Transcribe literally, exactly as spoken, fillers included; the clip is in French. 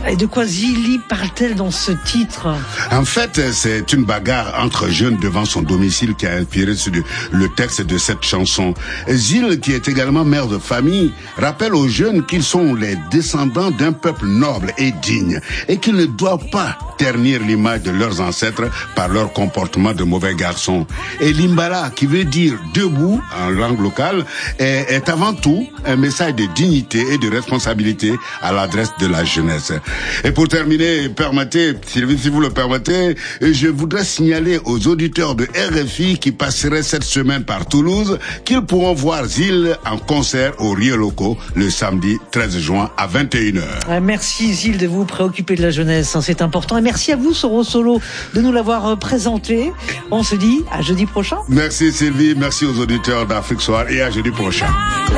Et de quoi Zili parle-t-elle dans ce titre? En fait, c'est une bagarre entre jeunes devant son domicile qui a inspiré le texte de cette chanson. Zil, qui est également mère de famille, rappelle aux jeunes qu'ils sont les descendants d'un peuple noble et digne et qu'ils ne doivent pas ternir l'image de leurs ancêtres par leur comportement de mauvais garçons. Et Limbala, qui veut dire debout en langue locale, est, est avant tout un message de dignité et de responsabilité à l'adresse de la jeunesse. Et pour terminer, permettez, Sylvie, si vous le permettez, je voudrais signaler aux auditeurs de R F I qui passeraient cette semaine par Toulouse qu'ils pourront voir Zil en concert au Rio Loco le samedi treize juin à vingt et une heures. Merci Zil de vous préoccuper de la jeunesse, c'est important. Et merci à vous, Soro Solo, de nous l'avoir présenté. On se dit à jeudi prochain. Merci Sylvie, merci aux auditeurs d'Afrique Soir et à jeudi prochain.